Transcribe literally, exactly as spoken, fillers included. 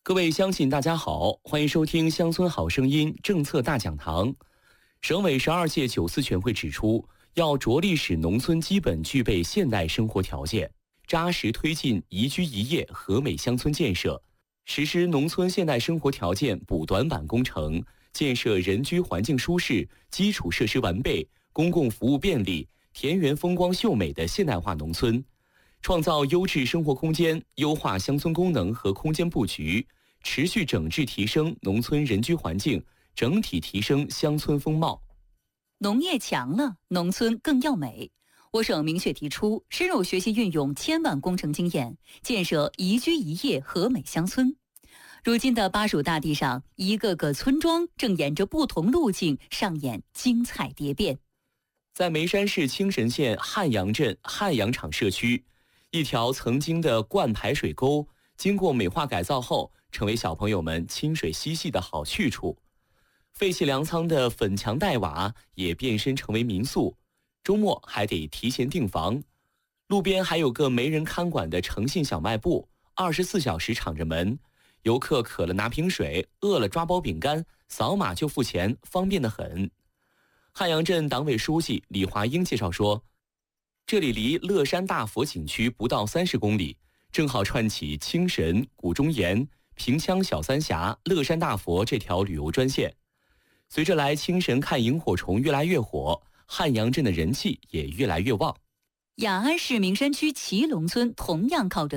各位乡亲，大家好，欢迎收听《乡村好声音》政策大讲堂。省委十二届九次全会指出，要着力使农村基本具备现代生活条件，扎实推进宜居宜业和美乡村建设，实施农村现代生活条件补短板工程，建设人居环境舒适、基础设施完备、公共服务便利、田园风光秀美的现代化农村。创造优质生活空间，优化乡村功能和空间布局，持续整治提升农村人居环境，整体提升乡村风貌。 农业强了，农村更要美。我省明确提出，深入学习运用千万工程经验，建设宜居宜业和美乡村。如今的巴蜀大地上，一个个村庄正沿着不同路径上演精彩蝶变。 在眉山市青神县汉阳镇汉阳场社区，一条曾经的灌排水沟，经过美化改造后，成为小朋友们亲水嬉戏的好去处。废弃粮仓的粉墙黛瓦也变身成为民宿，周末还得提前订房。路边还有个没人看管的诚信小卖部，二十四小时敞着门，游客渴了拿瓶水，饿了抓包饼干，扫码就付钱，方便得很。汉阳镇党委书记李华英介绍说，这里离乐山大佛景区不到三十公里，正好串起青神、古中岩、平羌小三峡、乐山大佛这条旅游专线。随着来青神看萤火虫越来越火，汉阳镇的人气也越来越旺。 雅安市名山区祁龙村同样靠着